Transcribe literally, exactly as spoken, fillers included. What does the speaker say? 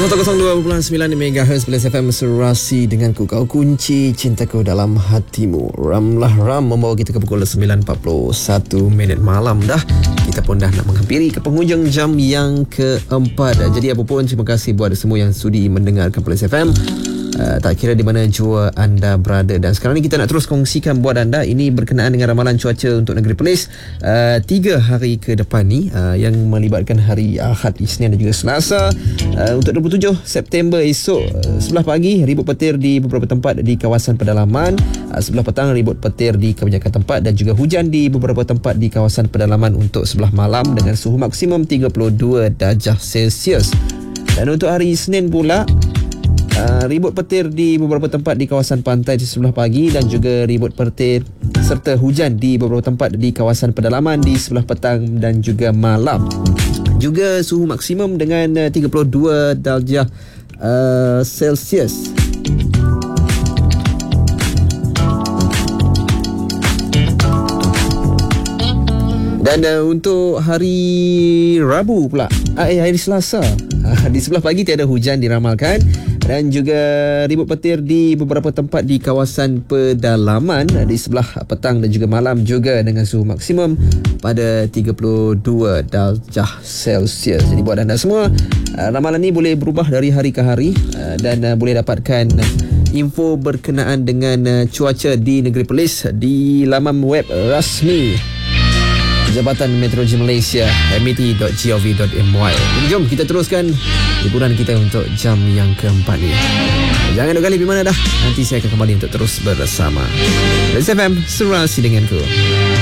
seratus dua perpuluhan sembilan megahertz Plus F M Serasi denganku, kau kunci cintaku dalam hatimu. Ramlah Ram membawa kita ke pukul sembilan empat puluh satu minit malam dah. Kita pun dah nak menghampiri ke penghujung jam yang keempat. Jadi apa pun, terima kasih buat semua yang sudi mendengarkan Plus F M. Uh, tak kira di mana jua anda berada. Dan sekarang ni kita nak terus kongsikan buat anda, ini berkenaan dengan ramalan cuaca untuk negeri Perlis uh, tiga hari ke depan ni, uh, yang melibatkan hari Ahad, Isnin dan juga Selasa. uh, Untuk dua puluh tujuh September esok, uh, sebelah pagi ribut petir di beberapa tempat di kawasan pedalaman, uh, sebelah petang ribut petir di kebanyakan tempat, dan juga hujan di beberapa tempat di kawasan pedalaman untuk sebelah malam dengan suhu maksimum tiga puluh dua darjah Celsius. Dan untuk hari Isnin pula, Uh, ribut petir di beberapa tempat di kawasan pantai di sebelah pagi, dan juga ribut petir serta hujan di beberapa tempat di kawasan pedalaman di sebelah petang dan juga malam. Juga suhu maksimum dengan uh, tiga puluh dua darjah uh, Celsius. Dan uh, untuk hari Rabu pula, uh, eh, hari Selasa, uh, di sebelah pagi tiada hujan diramalkan, dan juga ribut petir di beberapa tempat di kawasan pedalaman uh, di sebelah petang dan juga malam, juga dengan suhu maksimum pada tiga puluh dua darjah Celsius. Jadi buat anda semua, uh, ramalan ni boleh berubah dari hari ke hari, uh, dan uh, boleh dapatkan uh, info berkenaan dengan uh, cuaca di negeri Perlis di laman web rasmi Jabatan Meteorologi Malaysia, m e t dot gov dot m y. Jadi jom kita teruskan liburan kita untuk jam yang keempat ni. Jangan duk kali pergi mana dah. Nanti saya akan kembali untuk terus bersama Plus F M Serasi denganku.